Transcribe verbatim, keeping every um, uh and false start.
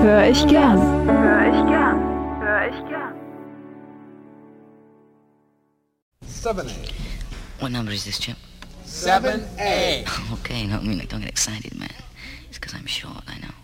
Hör ich gern. Hör ich gern. Hör ich gern. seven A. What number is this, Chip? seven A. Okay, no, I mean, like, don't get excited, man. It's because I'm short, I know.